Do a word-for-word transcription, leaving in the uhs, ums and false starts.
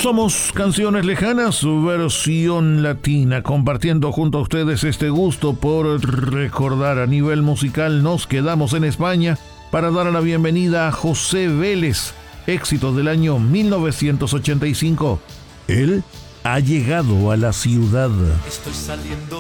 Somos Canciones Lejanas, su versión latina, compartiendo junto a ustedes este gusto por recordar. A nivel musical nos quedamos en España para dar la bienvenida a José Vélez, éxito del año mil novecientos ochenta y cinco. Él ha llegado a la ciudad. Estoy saliendo